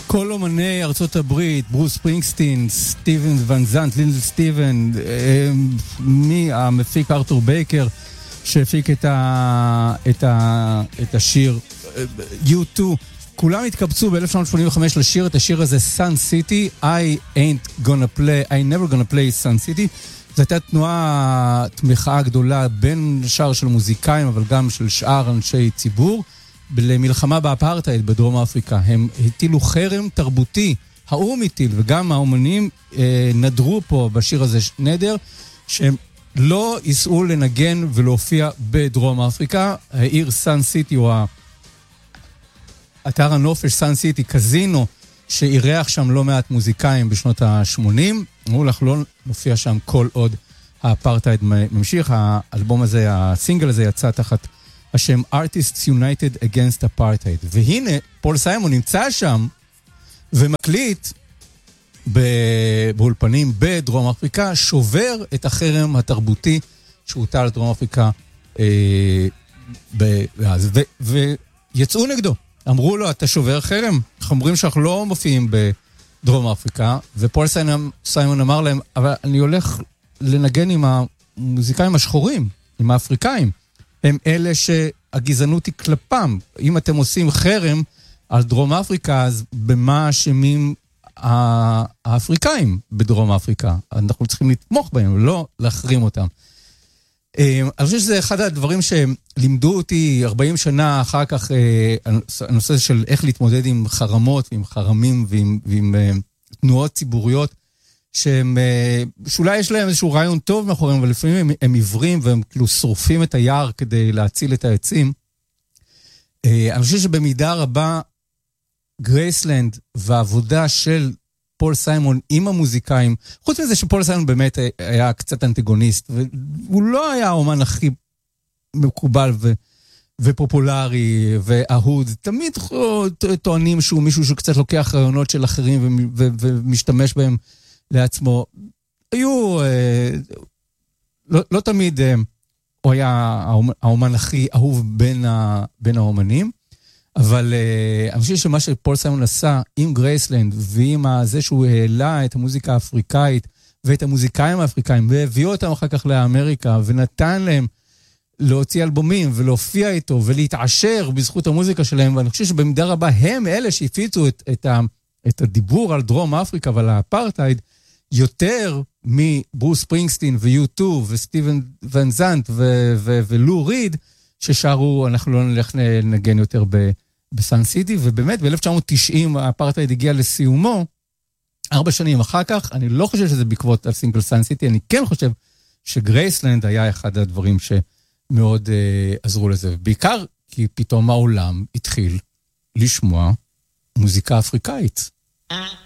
כל אומני ארצות הברית, ברוס ספרינגסטין, סטיבן ון זנט, ליטל סטיבן, המפיק ארתור בייקר, שהפיק את השיר U2, כולם התקבצו ב-1985 לשיר את השיר הזה Sun City, I never gonna play Sun City. זו הייתה תמיכה גדולה בין שאר של מוזיקאים, אבל גם של שאר אנשי ציבור, למלחמה באפרטהייד בדרום אפריקה. הם הטילו חרם תרבותי, האום הטיל, וגם האומנים נדרו פה בשיר הזה נדר, שהם לא ייסעו לנגן ולהופיע בדרום אפריקה. העיר סן סיטי, או אתר הנופש סן סיטי, קזינו, שאירח שם לא מעט מוזיקאים בשנות ה-80, אמרו לך לא נופיע שם כל עוד האפרטהייד ממשיך. האלבום הזה, הסינגל הזה יצא תחת השם Artists United Against Apartheid. והנה, פול סיימון נמצא שם ומקליט באולפנים בדרום אפריקה, שובר את החרם התרבותי שהוטל על דרום אפריקה ויצאו נגדו. אמרו לו, אתה שובר חרם? אנחנו אומרים שאנחנו לא מופיעים בדרום אפריקה, ופול סיימון אמר להם, אבל אני הולך לנגן עם המוזיקאים השחורים, עם האפריקאים. הם אלה שהגזענות היא כלפם. אם אתם עושים חרם על דרום אפריקה, אז במה אשמים האפריקאים בדרום אפריקה? אנחנו צריכים לתמוך בהם, לא להחרים אותם. אני חושב שזה אחד הדברים שלימדו אותי 40 שנה אחר כך, הנושא של איך להתמודד עם חרמות ועם חרמים ועם תנועות ציבוריות, שאולי יש להם איזשהו רעיון טוב מאחוריהם, אבל לפעמים הם עיוורים והם כאילו שורפים את היער כדי להציל את העצים. אני חושב שבמידה רבה גרייסלנד והעבודה של פול סיימון עם המוזיקאים, חוץ מזה שפול סיימון באמת היה קצת אנטגוניסט, והוא לא היה האומן הכי מקובל ופופולרי ואהוד, תמיד טוענים שהוא מישהו שקצת לוקח רעיונות של אחרים ומשתמש בהם לעצמו. היו, לא תמיד הוא היה האומן הכי אהוב בין האומנים, אבל אני חושב שמה שפול סיימון עשה עם גרייסלנד, ועם זה שהוא העלה את המוזיקה האפריקאית, ואת המוזיקאים האפריקאים, והביא אותם אחר כך לאמריקה, ונתן להם להוציא אלבומים, ולהופיע איתו, ולהתעשר בזכות המוזיקה שלהם, ואני חושב שבמידה רבה הם אלה שהפיצו את הדיבור על דרום אפריקה ועל האפרטהייד, יותר מברוס ספרינגסטין ו-U2 וסטיבן ון זנט ולו ריד, ששרו, אנחנו לא נלך לנגן יותר בסן סיטי, ובאמת ב-1990 האפרטהייד הגיע לסיומו, 4 שנים אחר כך. אני לא חושב שזה בעקבות הסינגל סן סיטי, אני כן חושב שגרייסלנד היה אחד הדברים שמאוד עזרו לזה, בעיקר כי פתאום העולם התחיל לשמוע מוזיקה אפריקאית.